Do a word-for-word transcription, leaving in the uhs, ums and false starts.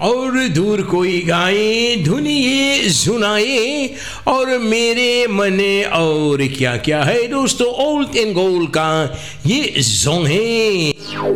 और दूर कोई गाए धुन ये सुनाए, और मेरे मने और क्या क्या है दोस्तों, ओल्ड एंड गोल्ड का ये सॉन्ग है।